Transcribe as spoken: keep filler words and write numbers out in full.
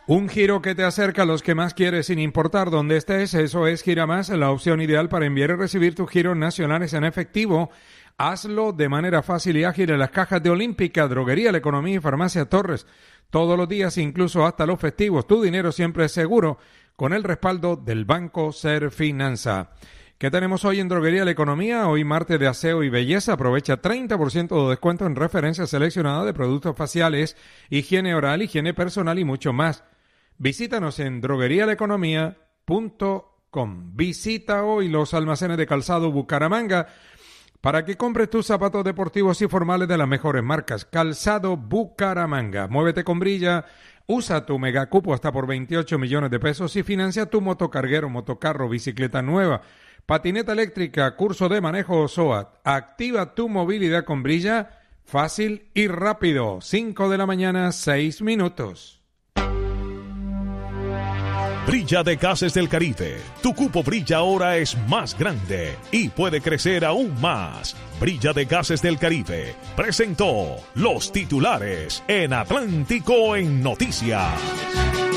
Un giro que te acerca a los que más quieres sin importar dónde estés. Eso es Gira Más, la opción ideal para enviar y recibir tus giros nacionales en efectivo. Hazlo de manera fácil y ágil en las cajas de Olímpica, Droguería La Economía y Farmacia Torres. Todos los días, incluso hasta los festivos, tu dinero siempre es seguro con el respaldo del Banco Serfinanza. ¿Qué tenemos hoy en Droguería La Economía? Hoy martes de aseo y belleza. Aprovecha treinta por ciento de descuento en referencias seleccionadas de productos faciales, higiene oral, higiene personal y mucho más. Visítanos en droguería la economía punto com. Visita hoy los almacenes de calzado Bucaramanga para que compres tus zapatos deportivos y formales de las mejores marcas. Calzado Bucaramanga. Muévete con Brilla. Usa tu megacupo hasta por veintiocho millones de pesos y financia tu motocarguero, motocarro, bicicleta nueva, patineta eléctrica, curso de manejo SOAT. Activa tu movilidad con Brilla, fácil y rápido. cinco de la mañana, seis minutos. Brilla de Gases del Caribe. Tu cupo Brilla ahora es más grande y puede crecer aún más. Brilla de Gases del Caribe presentó los titulares en Atlántico en Noticias.